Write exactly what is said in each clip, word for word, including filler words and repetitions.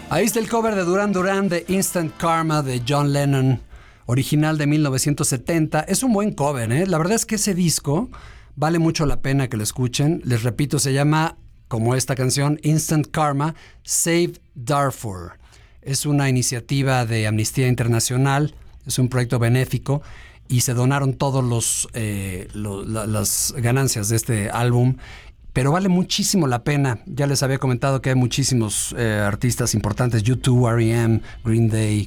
Ahí está el cover de Duran Duran de Instant Karma de John Lennon, original de mil novecientos setenta. Es un buen cover, ¿eh? La verdad es que ese disco vale mucho la pena que lo escuchen. Les repito, se llama, como esta canción, Instant Karma, Save Darfur. Es una iniciativa de Amnistía Internacional, es un proyecto benéfico y se donaron todos los, eh, lo, la, las ganancias de este álbum. Pero vale muchísimo la pena. Ya les había comentado que hay muchísimos eh, artistas importantes. U dos, R E M, Green Day,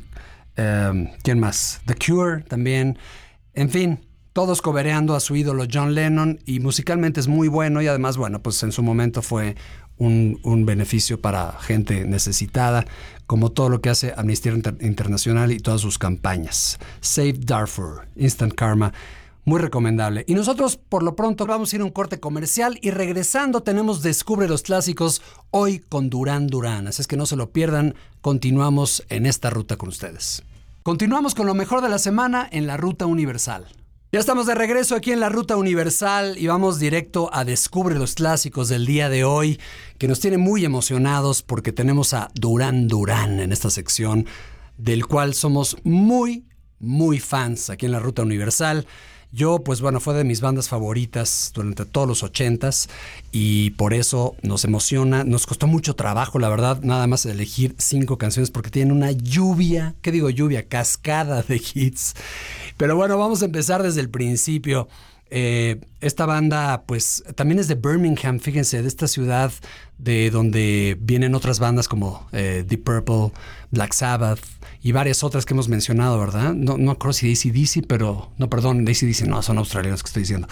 um, ¿quién más? The Cure también. En fin, todos cobereando a su ídolo John Lennon, y musicalmente es muy bueno, y además, bueno, pues en su momento fue un, un beneficio para gente necesitada, como todo lo que hace Amnistía Inter- Internacional y todas sus campañas. Save Darfur, Instant Karma. Muy recomendable. Y nosotros, por lo pronto, vamos a ir a un corte comercial y regresando tenemos Descubre los Clásicos, hoy con Duran Duran. Así es que no se lo pierdan, continuamos en esta ruta con ustedes. Continuamos con lo mejor de la semana en la Ruta Universal. Ya estamos de regreso aquí en la Ruta Universal y vamos directo a Descubre los Clásicos del día de hoy, que nos tiene muy emocionados porque tenemos a Duran Duran en esta sección, del cual somos muy, muy fans aquí en la Ruta Universal. Yo, pues bueno, fue de mis bandas favoritas durante todos los ochentas y por eso nos emociona. Nos costó mucho trabajo, la verdad, nada más elegir cinco canciones porque tienen una lluvia, ¿qué digo lluvia? Cascada de hits. Pero bueno, vamos a empezar desde el principio. Eh, esta banda, pues, también es de Birmingham, fíjense, de esta ciudad de donde vienen otras bandas como eh, Deep Purple, Black Sabbath y varias otras que hemos mencionado, ¿verdad? No, no creo si A C D C, pero... No, perdón, A C D C no, son australianos que estoy diciendo.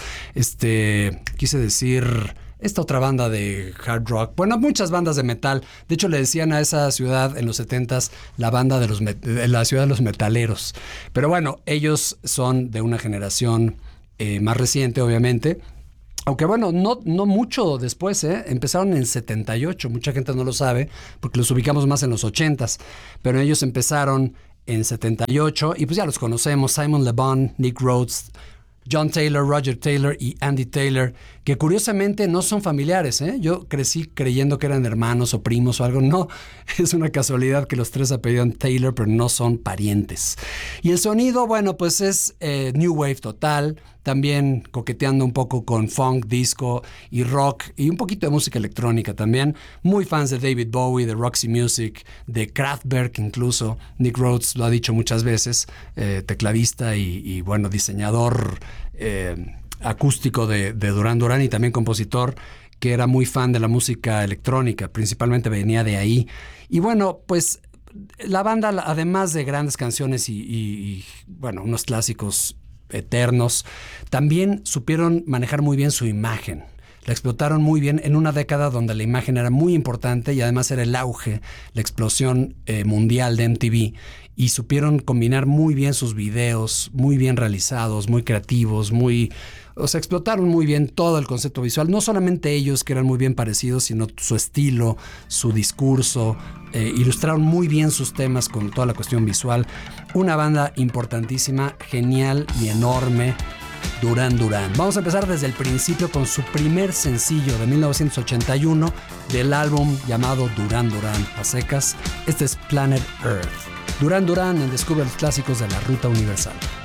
Este, quise decir... Esta otra banda de hard rock, bueno, muchas bandas de metal. De hecho, le decían a esa ciudad en los setentas la banda de los met- la ciudad de los metaleros. Pero bueno, ellos son de una generación eh, más reciente, obviamente. Aunque bueno, no, no mucho después, ¿eh? Empezaron en setenta y ocho, mucha gente no lo sabe, porque los ubicamos más en los ochentas. Pero ellos empezaron en setenta y ocho y pues ya los conocemos, Simon Le Bon, Nick Rhodes, John Taylor, Roger Taylor y Andy Taylor, que curiosamente no son familiares, ¿eh? Yo crecí creyendo que eran hermanos o primos o algo. No, es una casualidad que los tres apellidan Taylor, pero no son parientes. Y el sonido, bueno, pues es eh, New Wave total, también coqueteando un poco con funk, disco y rock y un poquito de música electrónica también. Muy fans de David Bowie, de Roxy Music, de Kraftwerk incluso. Nick Rhodes lo ha dicho muchas veces, eh, tecladista y, y bueno, diseñador eh, acústico de, de Duran Duran y también compositor, que era muy fan de la música electrónica, principalmente venía de ahí. Y bueno, pues la banda, además de grandes canciones y, y, y bueno, unos clásicos eternos, también supieron manejar muy bien su imagen. La explotaron muy bien en una década donde la imagen era muy importante y además era el auge, la explosión eh, mundial de M T V, y supieron combinar muy bien sus videos, muy bien realizados, muy creativos, muy... O sea, explotaron muy bien todo el concepto visual. No solamente ellos, que eran muy bien parecidos, sino su estilo, su discurso. Eh, ilustraron muy bien sus temas con toda la cuestión visual. Una banda importantísima, genial y enorme, Duran Duran. Vamos a empezar desde el principio con su primer sencillo de mil novecientos ochenta y uno del álbum llamado Duran Duran a secas. Este es Planet Earth. Duran Duran en Descubre los Clásicos de la Ruta Universal.